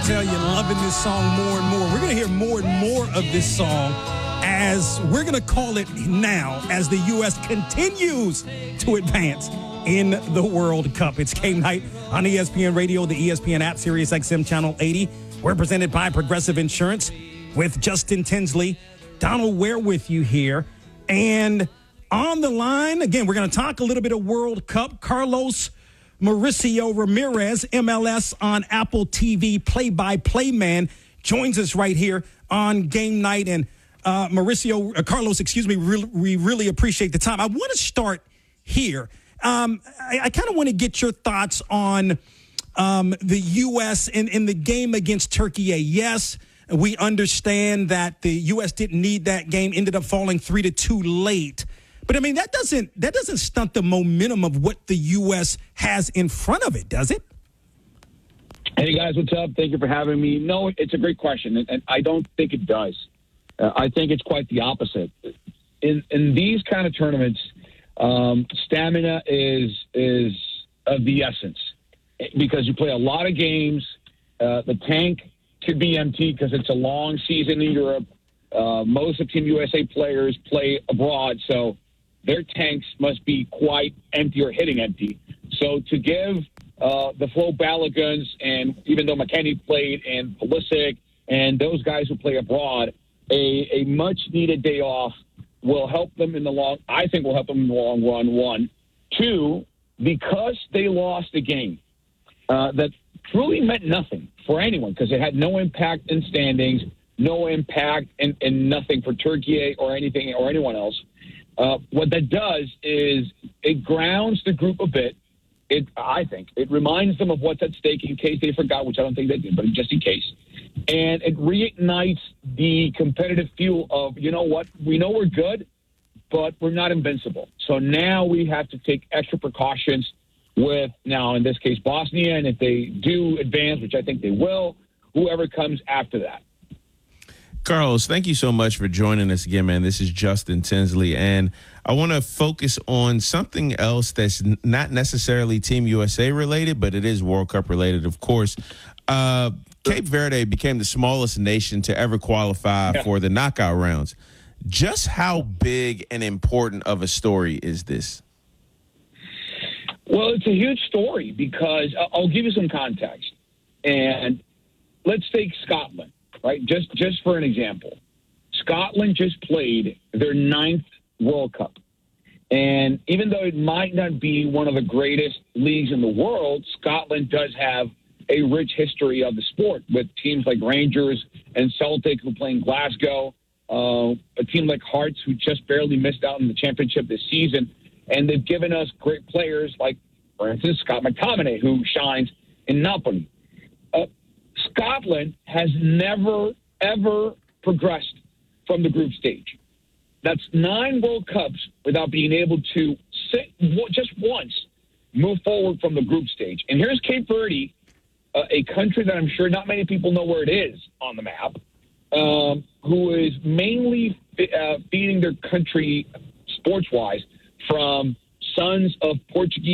tell you, loving this song more and more. We're going to hear more and more of this song as we're going to call it now as the U.S. continues to advance in the World Cup. It's game night on ESPN Radio, the ESPN app, Sirius XM Channel 80. We're presented by Progressive Insurance with Justin Tinsley. Donald Ware with you here. And on the line, again, we're going to talk a little bit of World Cup. Carlos Mauricio Ramirez, MLS on Apple TV, play-by-play man, joins us right here on game night. And Carlos, we really appreciate the time. I want to start here. I kind of want to get your thoughts on the U.S. in the game against Turkey. Yes, we understand that the U.S. didn't need that game, ended up falling 3-2 late. But, I mean, that doesn't stunt the momentum of what the U.S. has in front of it, does it? Hey, guys, what's up? Thank you for having me. No, it's a great question, and I don't think it does. I think it's quite the opposite. In these kind of tournaments, stamina is of the essence because you play a lot of games. The tank could be empty because it's a long season in Europe. Most of Team USA players play abroad, so their tanks must be quite empty or hitting empty. So to give the Flo Balagans, and even though McKennie played, and Pulisic, and those guys who play abroad, a much-needed day off will help them in the long run, one. Two, because they lost a game that truly meant nothing for anyone because it had no impact in standings, no impact and nothing for Turkey or anything or anyone else. What that does is it grounds the group a bit. I think it reminds them of what's at stake in case they forgot, which I don't think they did, but just in case. And it reignites the competitive fuel of, you know what, we know we're good, but we're not invincible. So now we have to take extra precautions with, now in this case, Bosnia, and if they do advance, which I think they will, whoever comes after that. Carlos, thank you so much for joining us again, man. This is Justin Tinsley, and I want to focus on something else that's not necessarily Team USA related, but it is World Cup related, of course. Cape Verde became the smallest nation to ever qualify for the knockout rounds. Just how big and important of a story is this? Well, it's a huge story because I'll give you some context. And let's take Scotland. Right, just for an example, Scotland just played their 9th World Cup. And even though it might not be one of the greatest leagues in the world, Scotland does have a rich history of the sport with teams like Rangers and Celtic who play in Glasgow, a team like Hearts who just barely missed out on the championship this season. And they've given us great players like, for instance, Scott McTominay, who shines in Napoli. Scotland has never, ever progressed from the group stage. That's 9 World Cups without being able to just once move forward from the group stage. And here's Cape Verde, a country that I'm sure not many people know where it is on the map, who is mainly feeding their country sports-wise from sons of Portuguese